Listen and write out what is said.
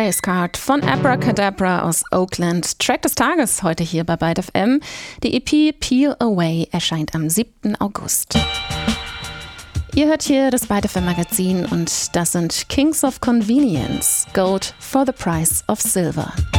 Facecard von Abracadabra aus Oakland. Track des Tages heute hier bei Byte FM. Die EP Peel Away erscheint am 7. August. Ihr hört hier das Byte FM Magazin und das sind Kings of Convenience, Gold for the Price of Silver.